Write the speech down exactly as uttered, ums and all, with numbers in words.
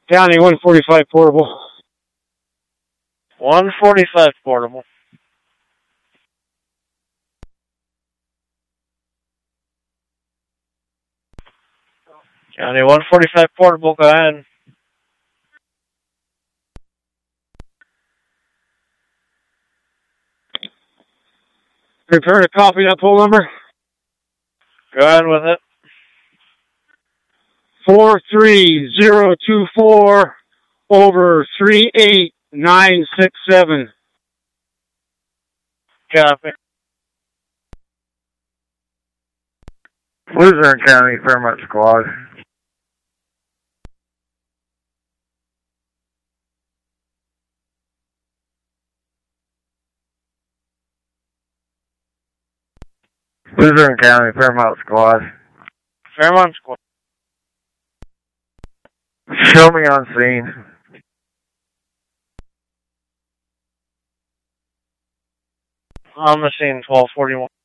County one forty-five portable. one forty-five portable. County one forty-five portable, go ahead. Prepare to copy that poll number. Go ahead with it. four three zero two four over three eight nine six seven. Copy. Luzerne County Fairmont Squad. Luzerne County Fairmont Squad. Fairmont Squad. Show me on scene. On the scene, twelve forty-one.